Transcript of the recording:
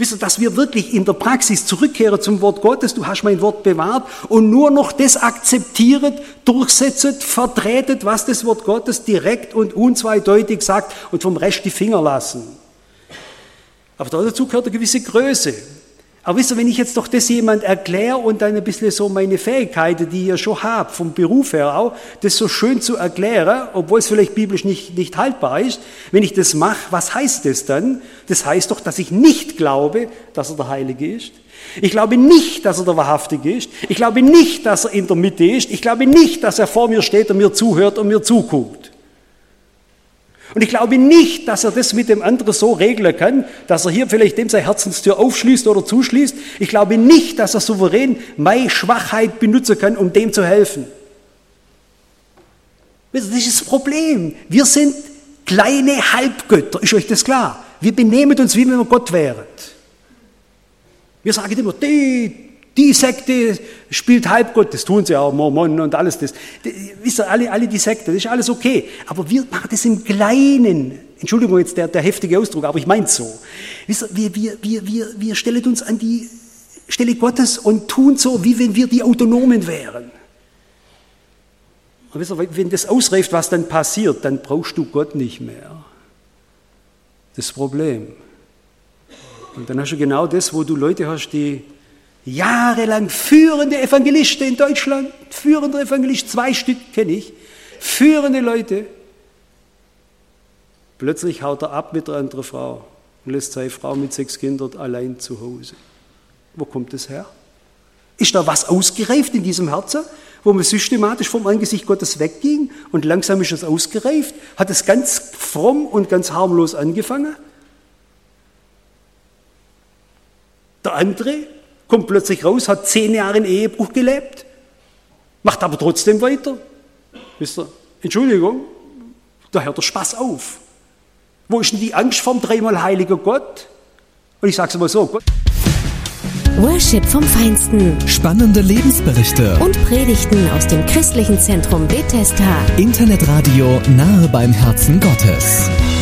Wisst ihr, dass wir wirklich in der Praxis zurückkehren zum Wort Gottes, du hast mein Wort bewahrt, und nur noch das akzeptiert, durchsetzt, vertretet, was das Wort Gottes direkt und unzweideutig sagt und vom Rest die Finger lassen. Aber dazu gehört eine gewisse Größe. Aber wisst ihr, wenn ich jetzt doch das jemand erkläre und dann ein bisschen so meine Fähigkeiten, die ich ja schon habe, vom Beruf her auch, das so schön zu erklären, obwohl es vielleicht biblisch nicht haltbar ist, wenn ich das mache, was heißt das dann? Das heißt doch, dass ich nicht glaube, dass er der Heilige ist. Ich glaube nicht, dass er der Wahrhaftige ist. Ich glaube nicht, dass er in der Mitte ist. Ich glaube nicht, dass er vor mir steht und mir zuhört und mir zuguckt. Und ich glaube nicht, dass er das mit dem anderen so regeln kann, dass er hier vielleicht dem seine Herzenstür aufschließt oder zuschließt. Ich glaube nicht, dass er souverän meine Schwachheit benutzen kann, um dem zu helfen. Das ist das Problem. Wir sind kleine Halbgötter. Ist euch das klar? Wir benehmen uns, wie wenn wir Gott wären. Wir sagen immer, die Sekte spielt Halbgott, das tun sie auch, Mormonen und alles das. Wisst ihr, alle die Sekte, das ist alles okay. Aber wir machen das im Kleinen. Entschuldigung jetzt der heftige Ausdruck, aber ich meine es so. Wisst ihr, wir stellen uns an die Stelle Gottes und tun so, wie wenn wir die Autonomen wären. Und wisst ihr, wenn das ausreicht, was dann passiert, dann brauchst du Gott nicht mehr. Das Problem. Und dann hast du genau das, wo du Leute hast, die jahrelang führende Evangelisten in Deutschland, führende Evangelisten, 2 Stück kenne ich, führende Leute. Plötzlich haut er ab mit einer anderen Frau und lässt seine Frau mit 6 Kindern allein zu Hause. Wo kommt das her? Ist da was ausgereift in diesem Herzen, wo man systematisch vom Angesicht Gottes wegging und langsam ist es ausgereift? Hat es ganz fromm und ganz harmlos angefangen? Der andere kommt plötzlich raus, hat 10 Jahre in Ehebruch gelebt, macht aber trotzdem weiter. Wisst ihr, Entschuldigung, da hört der Spaß auf. Wo ist denn die Angst vorm dreimal heiliger Gott? Und ich sage es mal so, Gott. Worship vom Feinsten. Spannende Lebensberichte. Und Predigten aus dem christlichen Zentrum Bethesda. Internetradio nahe beim Herzen Gottes.